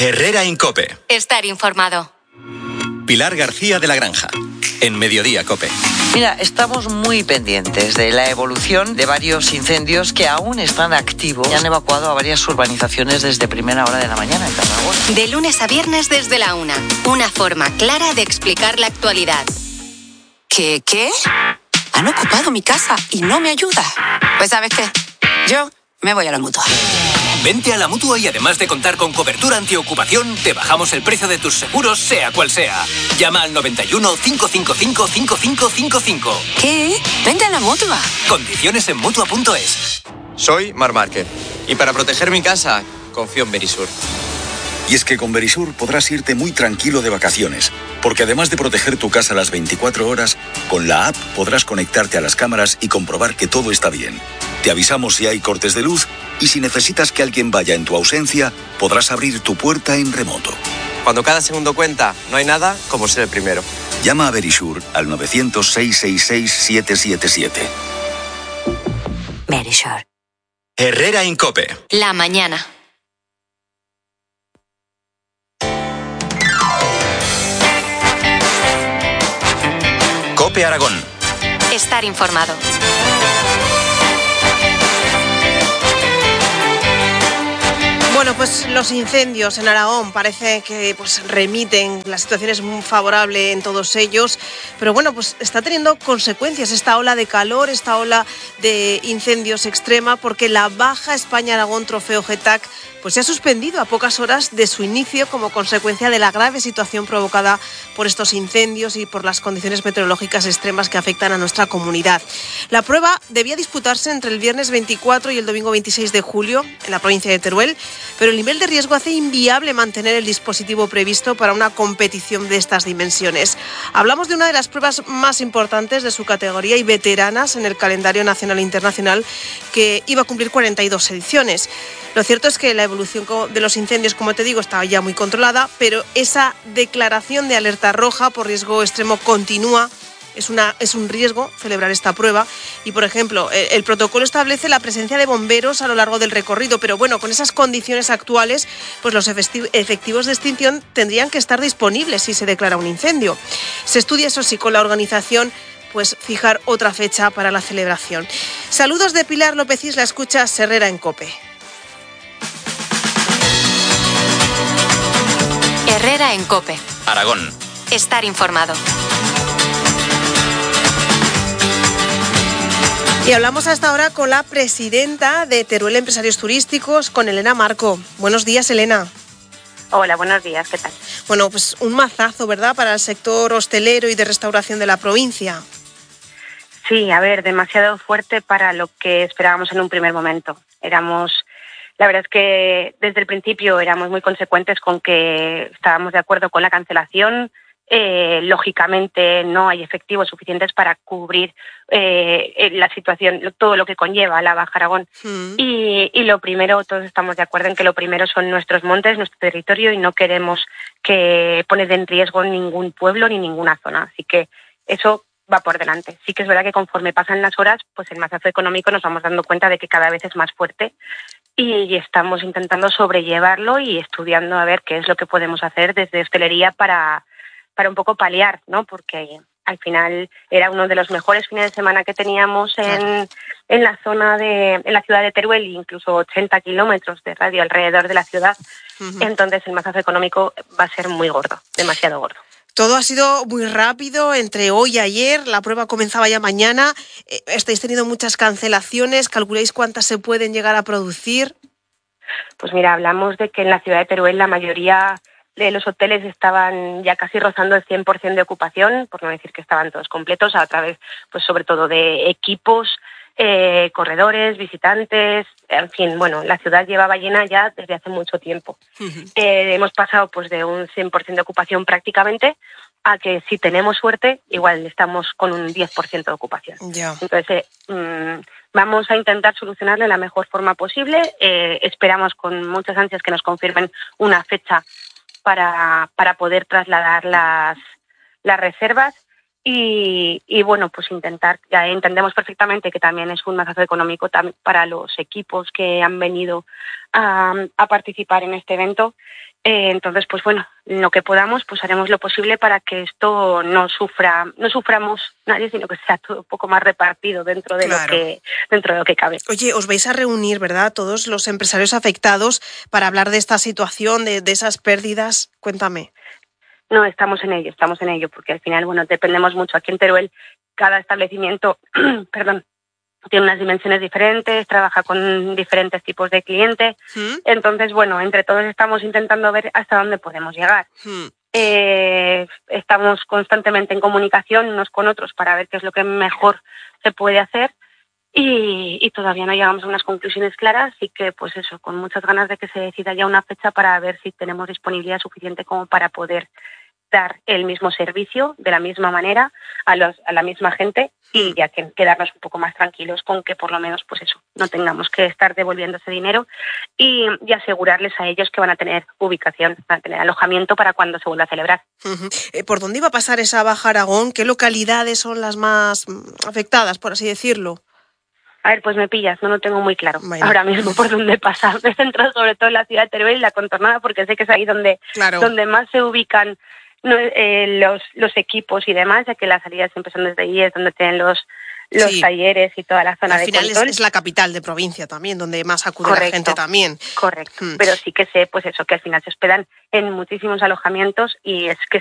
Herrera Incope. Estar informado. Pilar García de la Granja, en Mediodía Cope. Mira, estamos muy pendientes de la evolución de varios incendios que aún están activos y han evacuado a varias urbanizaciones desde primera hora de la mañana en Tarragona. De lunes a viernes desde la 1. Una forma clara de explicar la actualidad. ¿Qué? Han ocupado mi casa y no me ayuda. Pues ¿sabes qué? Yo me voy a la Mutua. Vente a la Mutua y además de contar con cobertura antiocupación, te bajamos el precio de tus seguros, sea cual sea. Llama al 91 555 5555. ¿Qué? Vente a la Mutua. Condiciones en Mutua.es. Soy Mar Márquez y para proteger mi casa, confío en Verisur. Y es que con Verisur podrás irte muy tranquilo de vacaciones, porque además de proteger tu casa las 24 horas, con la app podrás conectarte a las cámaras y comprobar que todo está bien. Te avisamos si hay cortes de luz y si necesitas que alguien vaya en tu ausencia, podrás abrir tu puerta en remoto. Cuando cada segundo cuenta, no hay nada como ser el primero. Llama a Verisur al 900-666-777. Verisur. Herrera Incope. La mañana. Cope Aragón. Estar informado. Bueno, pues los incendios en Aragón parece que remiten, la situación es muy favorable en todos ellos, pero bueno, pues está teniendo consecuencias esta ola de calor, esta ola de incendios extrema, porque la Baja España Aragón Trofeo GETAC pues se ha suspendido a pocas horas de su inicio como consecuencia de la grave situación provocada por estos incendios y por las condiciones meteorológicas extremas que afectan a nuestra comunidad. La prueba debía disputarse entre el viernes 24 y el domingo 26 de julio en la provincia de Teruel, pero el nivel de riesgo hace inviable mantener el dispositivo previsto para una competición de estas dimensiones. Hablamos de una de las pruebas más importantes de su categoría y veteranas en el calendario nacional e internacional, que iba a cumplir 42 ediciones. Lo cierto es que la evolución de los incendios, como te digo, estaba ya muy controlada, pero esa declaración de alerta roja por riesgo extremo continúa. Es un riesgo celebrar esta prueba y, por ejemplo, el protocolo establece la presencia de bomberos a lo largo del recorrido, pero bueno, con esas condiciones actuales, pues los efectivos de extinción tendrían que estar disponibles si se declara un incendio. Se estudia, eso sí, con la organización, pues fijar otra fecha para la celebración. Saludos de Pilar López Isla, escuchas Herrera en COPE. Herrera en COPE. Aragón. Estar informado. Y hablamos hasta ahora con la presidenta de Teruel Empresarios Turísticos, con Elena Marco. Buenos días, Elena. Hola, buenos días, ¿qué tal? Bueno, pues un mazazo, ¿verdad?, para el sector hostelero y de restauración de la provincia. Sí, a ver, demasiado fuerte para lo que esperábamos en un primer momento. La verdad es que desde el principio éramos muy consecuentes con que estábamos de acuerdo con la cancelación. Lógicamente no hay efectivos suficientes para cubrir la situación, todo lo que conlleva la Baja Aragón. Y lo primero, todos estamos de acuerdo en que lo primero son nuestros montes, nuestro territorio, y no queremos que poner en riesgo ningún pueblo ni ninguna zona. Así que eso va por delante. Sí que es verdad que conforme pasan las horas, pues el mazazo económico nos vamos dando cuenta de que cada vez es más fuerte y estamos intentando sobrellevarlo y estudiando a ver qué es lo que podemos hacer desde hostelería para un poco paliar, ¿no? Porque al final era uno de los mejores fines de semana que teníamos en la zona en la ciudad de Teruel, incluso 80 kilómetros de radio alrededor de la ciudad. Entonces el mazazo económico va a ser muy gordo, demasiado gordo. Todo ha sido muy rápido, entre hoy y ayer, la prueba comenzaba ya mañana. Estáis teniendo muchas cancelaciones, ¿calculáis cuántas se pueden llegar a producir? Pues mira, hablamos de que en la ciudad de Teruel la mayoría de los hoteles estaban ya casi rozando el 100% de ocupación, por no decir que estaban todos completos, a través, pues sobre todo de equipos, corredores, visitantes, en fin, bueno, la ciudad llevaba llena ya desde hace mucho tiempo. Hemos pasado pues de un 100% de ocupación prácticamente a que si tenemos suerte, igual estamos con un 10% de ocupación. Entonces, vamos a intentar solucionarlo de la mejor forma posible. Esperamos con muchas ansias que nos confirmen una fecha para poder trasladar las reservas y bueno, pues intentar, ya entendemos perfectamente que también es un mazazo económico para los equipos que han venido a participar en este evento. Entonces, pues bueno, lo que podamos, pues haremos lo posible para que esto no suframos nadie, sino que sea todo un poco más repartido dentro de lo que cabe. Oye, os vais a reunir, ¿verdad? Todos los empresarios afectados para hablar de esta situación, de esas pérdidas. Cuéntame. No, estamos en ello, porque al final, bueno, dependemos mucho. Aquí en Teruel, cada establecimiento, tiene unas dimensiones diferentes, trabaja con diferentes tipos de clientes. Entonces, bueno, entre todos estamos intentando ver hasta dónde podemos llegar. Estamos constantemente en comunicación unos con otros para ver qué es lo que mejor se puede hacer y todavía no llegamos a unas conclusiones claras, así que pues eso, con muchas ganas de que se decida ya una fecha para ver si tenemos disponibilidad suficiente como para poder dar el mismo servicio de la misma manera a la misma gente y ya quedarnos un poco más tranquilos con que por lo menos pues eso, no tengamos que estar devolviendo ese dinero y asegurarles a ellos que van a tener ubicación, van a tener alojamiento para cuando se vuelva a celebrar. ¿Por dónde iba a pasar esa Baja Aragón? ¿Qué localidades son las más afectadas, por así decirlo? A ver, pues me pillas, no lo tengo muy claro ahora mismo por dónde pasa. Me he centrado sobre todo en la ciudad de Teruel y la contornada porque sé que es ahí donde más se ubican los equipos y demás, ya que las salidas siempre son desde ahí, es donde tienen los talleres y toda la zona de control. Al final es la capital de provincia también, donde más acude la gente también. Correcto, pero sí que sé pues eso, que al final se hospedan en muchísimos alojamientos y es que